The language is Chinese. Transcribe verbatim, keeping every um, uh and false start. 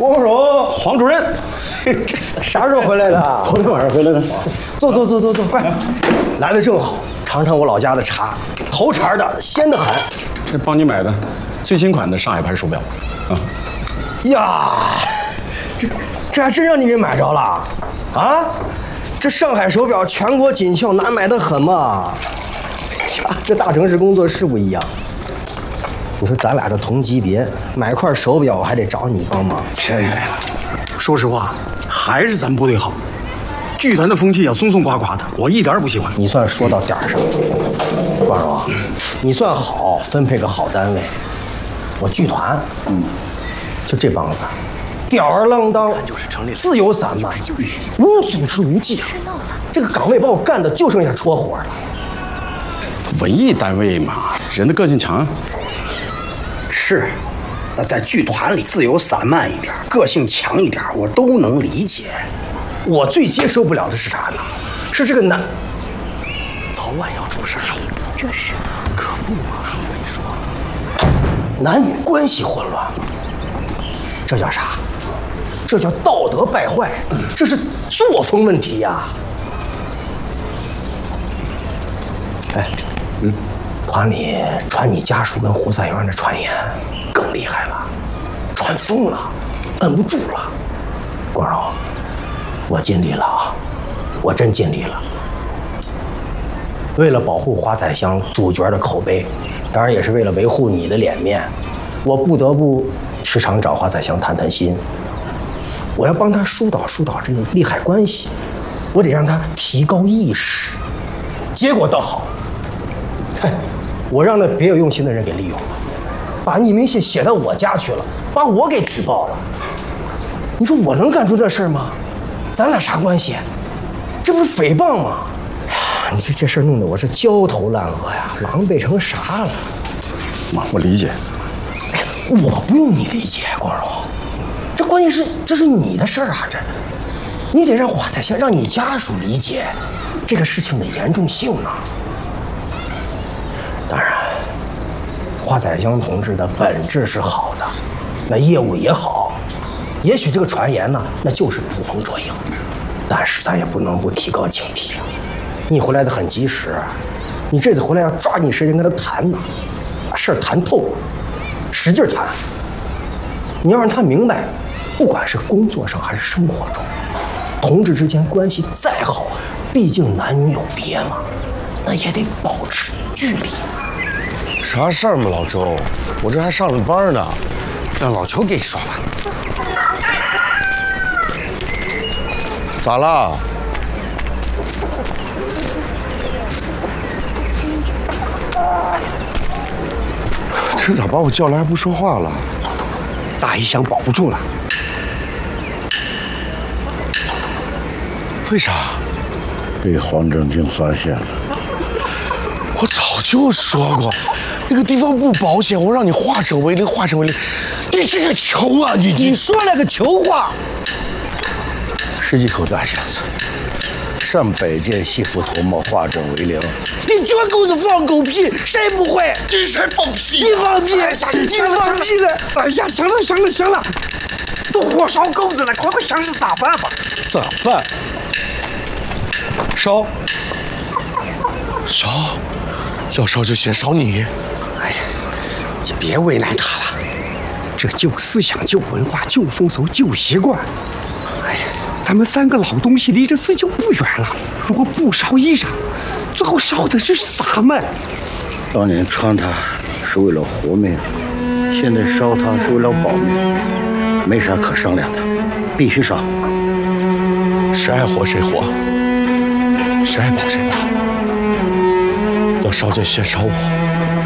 光荣， 黄主任， 啥时候回来的？ 昨天晚上回来的。 坐坐坐坐坐，快，来的正好，尝尝我老家的茶，头茬的，鲜得很。 这帮你买的，最新款的上海牌手表，啊。 呀，这这还真让你给买着了，啊？这上海手表全国紧俏，难买得很嘛。呀，这大城市工作是不一样。你说咱俩这同级别，买块手表我还得找你帮忙。 这，说实话，还是咱部队好。剧团的风气啊，松松垮垮的，我一点也不喜欢。 你算说到点儿上，光荣，你算好，分配个好单位。我剧团，嗯，就这帮子，吊儿郎当， 就是成立自由散漫，无组织无纪。这个岗位把我干的就剩下戳火了。 文艺单位嘛，人的个性强。 是，那在剧团里自由散漫一点，个性强一点，我都能理解。我最接受不了的是啥呢？是这个男，早晚要出事。 哎，这是可不嘛，我跟你说， 男女关系混乱，这叫啥？这叫道德败坏，这是作风问题呀。哎，嗯。团里传你家属跟胡三元的传言更厉害了，传疯了，摁不住了。光荣，我尽力了啊，我真尽力了。为了保护华彩香主角的口碑，当然也是为了维护你的脸面，我不得不时常找华彩香谈谈心。我要帮他疏导疏导这个利害关系，我得让他提高意识。结果倒好，嘿。我让那别有用心的人给利用了，把匿名信写到我家去了，把我给举报了。你说我能干出这事儿吗？咱俩啥关系？这不是诽谤吗？哎呀，你这这事儿弄得我是焦头烂额呀，狼狈成啥了？ 妈，我理解。 哎呀，我不用你理解，光荣。这关键是这是你的事儿啊，这你得让华彩香，让你家属理解这个事情的严重性呢。当然，华彩香同志的本质是好的，那业务也好，也许这个传言呢，那就是捕风捉影，但是咱也不能不提高警惕啊。你回来的很及时，你这次回来要抓紧时间跟他谈呢，把事儿谈透了，使劲谈。你要让他明白，不管是工作上还是生活中，同志之间关系再好，毕竟男女有别嘛，那也得保持距离。 啥事儿嘛，老周？我这还上着班呢， 让老邱给你说吧。 咋了？这咋把我叫来还不说话了？ 大姨想保不住了。 为啥？被黄正经发现了。我早就说过，那个地方不保险，我让你化整为零，化整为零。你这个球啊，你你说那个球话。 十几口大箱子，上百件西服头帽，化整为零。 你绝狗子放狗屁，谁不会？ 你才放屁！ 你放屁！你放屁了！哎呀，行了行了行了，都火烧狗子了，快快想想咋办吧？ 咋办？烧，烧，要烧就先烧你。 哎呀，你别为难他了，这旧思想、旧文化、旧风俗、旧习惯。哎呀，咱们三个老东西离这死就不远了。如果不烧衣裳，最后烧的是啥嘛？ 当年穿它是为了活命，现在烧它是为了保命，没啥可商量的，必须烧。 谁爱活谁活，谁爱保谁保。要烧就先烧我。